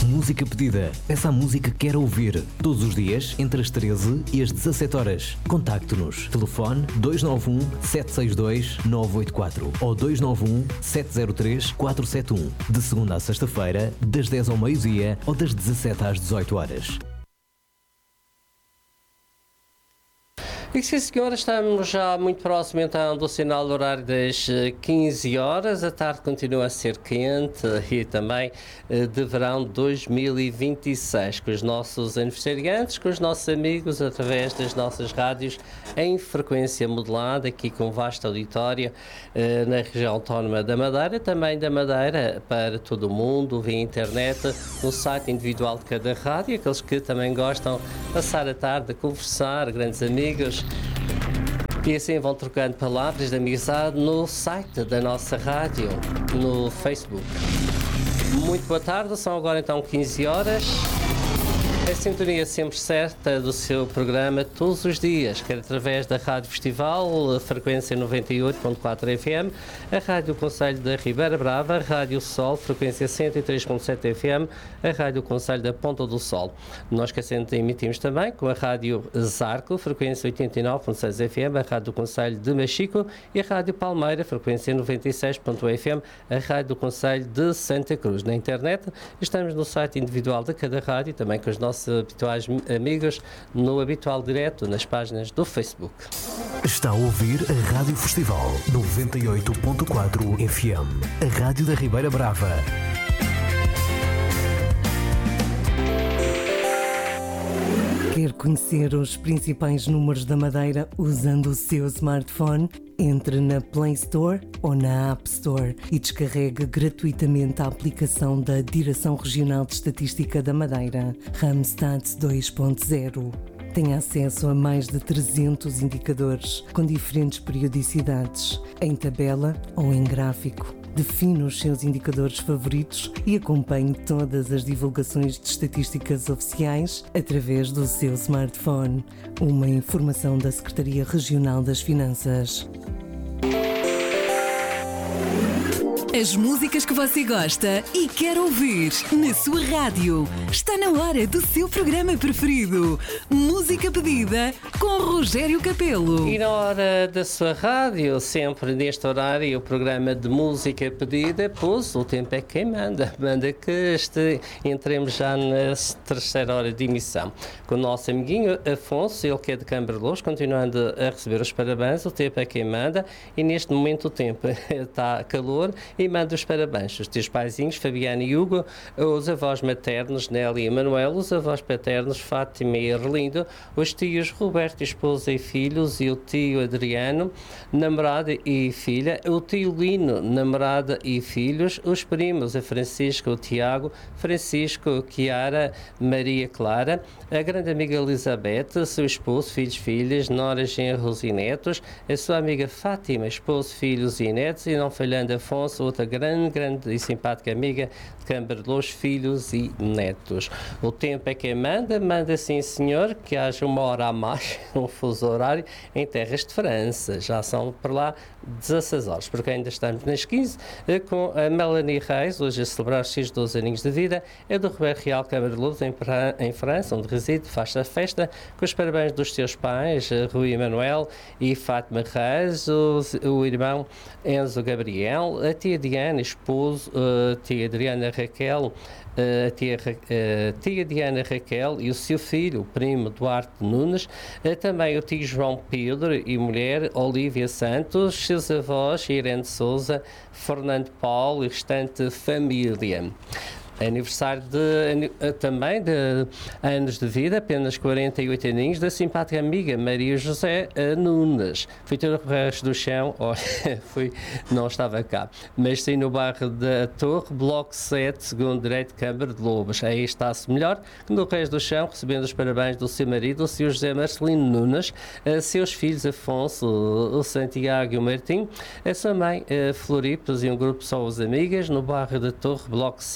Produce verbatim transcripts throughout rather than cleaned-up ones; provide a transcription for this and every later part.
Música Pedida. Peça a música que quer ouvir. Todos os dias, entre as treze e as dezassete horas. Contacte-nos. Telefone dois nove um, sete seis dois, nove oito quatro ou dois nove um, sete zero três, quatro sete um. De segunda a sexta-feira, das dez ao meio-dia ou das dezassete às dezoito horas. E sim, senhora, estamos já muito próximo então do sinal do horário das quinze horas. A tarde continua a ser quente e também de verão dois mil e vinte e seis, com os nossos aniversariantes, com os nossos amigos, através das nossas rádios em frequência modulada, aqui com vasto auditório na região autónoma da Madeira, também da Madeira para todo o mundo, via internet, no site individual de cada rádio, aqueles que também gostam de passar a tarde a conversar, grandes amigos. E assim vão trocando palavras de amizade no site da nossa rádio, no Facebook. Muito boa tarde, são agora então quinze horas. A sintonia sempre certa do seu programa todos os dias, quer através da Rádio Festival, a frequência noventa e oito ponto quatro F M, a Rádio Conselho da Ribeira Brava, a Rádio Sol, frequência cento e três ponto sete F M, a Rádio Conselho da Ponta do Sol. Nós que assim emitimos também com a Rádio Zarco, frequência oitenta e nove ponto seis F M, a Rádio Conselho de Machico e a Rádio Palmeira, frequência noventa e seis ponto um F M, a Rádio Conselho de Santa Cruz. Na internet, estamos no site individual de cada rádio, também com os nossos habituais amigos no habitual direto nas páginas do Facebook. Está a ouvir a Rádio Festival noventa e oito ponto quatro F M, a Rádio da Ribeira Brava. Quer conhecer os principais números da Madeira usando o seu smartphone? Entre na Play Store ou na App Store e descarregue gratuitamente a aplicação da Direção Regional de Estatística da Madeira, Ramstats dois ponto zero. Tem acesso a mais de trezentos indicadores com diferentes periodicidades, em tabela ou em gráfico. Define os seus indicadores favoritos e acompanhe todas as divulgações de estatísticas oficiais através do seu smartphone. Uma informação da Secretaria Regional das Finanças. As músicas que você gosta e quer ouvir na sua rádio. Está na hora do seu programa preferido. Música Pedida com Rogério Capelo. E na hora da sua rádio, sempre neste horário, o programa de Música Pedida, pois o tempo é quem manda. Manda que este, entremos já na terceira hora de emissão. Com o nosso amiguinho Afonso, ele que é de Câmara de Lobos, continuando a receber os parabéns. O tempo é quem manda e neste momento o tempo está calor e manda os parabéns. Os teus paizinhos, Fabiana e Hugo, os avós maternos, Nelly e Manuel, os avós paternos, Fátima e Erlindo, os tios Roberto, esposa e filhos, e o tio Adriano, namorada e filha, o tio Lino, namorada e filhos, os primos, a Francisco, o Tiago, Francisco, Chiara, Maria Clara, a grande amiga Elizabeth, seu esposo, filhos, filhas, noras, genros e netos, a sua amiga Fátima, esposo, filhos e netos, e não falhando Afonso, outra grande, grande e simpática amiga de Câmara de Lobos, filhos e netos. O tempo é quem manda, manda sim senhor, que haja uma hora a mais, um fuso horário, em terras de França. Já são por lá dezasseis horas, porque ainda estamos nas quinze, com a Melanie Reis, hoje a celebrar os seus doze aninhos de vida, é do Ribeiro Real Câmara de Lobos, em, em França, onde reside, faz a festa, com os parabéns dos seus pais, Rui Emanuel e Fátima Reis, o, o irmão Enzo Gabriel, a tia Diana, esposo, a tia Adriana Raquel, a tia, a tia Diana Raquel e o seu filho, o primo Duarte Nunes, também o tio João Pedro e mulher Olívia Santos, seus avós Irene Souza, Fernando Paulo e restante família. Aniversário de, também de anos de vida, apenas quarenta e oito aninhos, da simpática amiga Maria José Nunes. Fui ter o resto do chão, olha, fui, não estava cá, mas sim no bairro da Torre, bloco sete, segundo direito de Câmara de Lobos. Aí está-se melhor que no resto do chão, recebendo os parabéns do seu marido, o senhor José Marcelino Nunes, a seus filhos Afonso, o Santiago e o Martim, a sua mãe a Floripes e um grupo só os amigas, no bairro da Torre, bloco sete,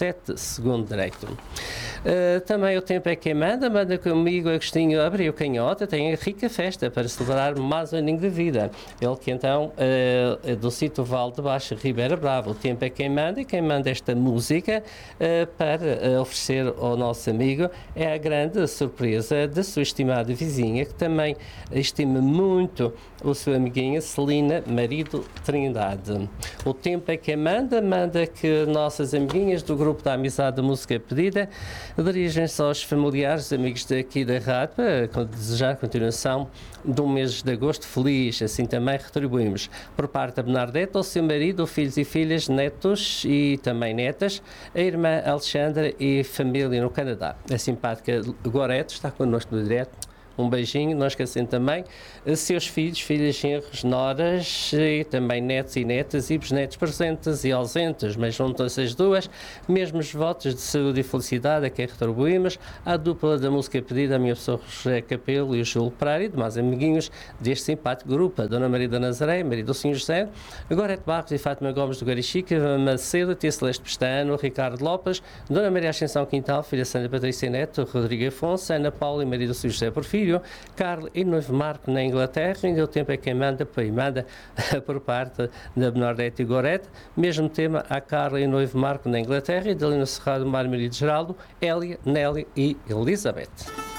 segundo direito. Uh, também o tempo é quem manda, manda comigo Agostinho Abreu Canhota, tem a rica festa para celebrar mais um aninho de vida. Ele que então, uh, do sítio Val de Baixo, Ribeira Brava, o tempo é quem manda, e quem manda esta música uh, para uh, oferecer ao nosso amigo é a grande surpresa da sua estimada vizinha, que também estima muito o seu amiguinho Celina Marido Trindade. O tempo é quem manda, manda que nossas amiguinhas do grupo da Amizade da Música Pedida dirigem-se aos familiares, amigos daqui da rádio, para desejar a continuação de um mês de agosto feliz. Assim também retribuímos por parte da Bernadette ao seu marido, filhos e filhas, netos e também netas, a irmã Alexandra e família no Canadá. A simpática Gorete está connosco no direto. Um beijinho, não esquecendo também seus filhos, filhas, genros, noras e também netos e netas e bisnetos presentes e ausentes, mas juntam-se as duas, mesmos votos de saúde e felicidade a quem retribuímos, à dupla da música pedida, a minha pessoa José Capelo e o Júlio Pereira, e demais amiguinhos deste simpático grupo, a Dona Maria da Nazaré, Maria do Senhor José, Gorete Barros e Fátima Gomes do Garichica, Macedo, Tia Celeste Pestano, Ricardo Lopes, Dona Maria Ascensão Quintal, filha Sandra Patrícia Neto, Rodrigo Afonso, Ana Paula e Maria do Senhor José Porfírio, Carlos e noivo Marco na Inglaterra, ainda o tempo é quem manda, para manda por parte da Bernadette e Gorete, mesmo tema a Carla e noivo Marco na Inglaterra, e dali no Cerrado Mar Maria de Geraldo, Hélia, Nelly e Elizabeth.